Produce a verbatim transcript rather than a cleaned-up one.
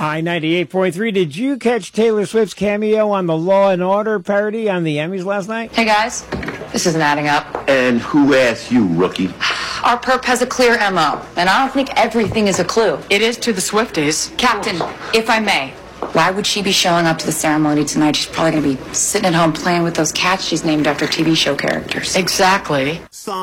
I ninety-eight point three. Did you catch Taylor Swift's cameo on the Law and Order parody on the Emmys last night? Hey guys, this isn't adding up. And who asked you, rookie? Our perp has a clear M O, and I don't think everything is a clue. It is to the Swifties. Captain, if I may, why would she be showing up to the ceremony tonight? She's probably going to be sitting at home playing with those cats she's named after T V show characters. Exactly.